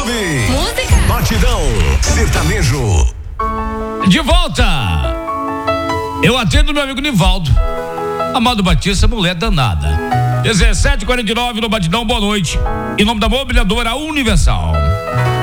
Música. Batidão sertanejo. De volta. Eu atendo meu amigo Nivaldo. Amado Batista, mulher danada. 17h49 no Batidão, boa noite. Em nome da mobiliadora Universal.